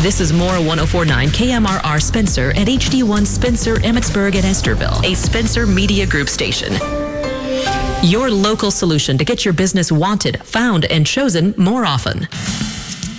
This is More 1049 KMRR Spencer and HD1 Spencer, Emmitsburg, and Esterville, a Spencer Media Group station. Your local solution to get your business wanted, found, and chosen more often.